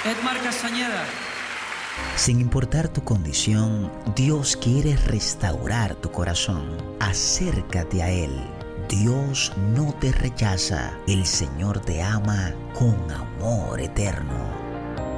Edmar Castañeda. Sin importar tu condición, Dios quiere restaurar tu corazón. Acércate a Él. Dios no te rechaza. El Señor te ama con amor eterno.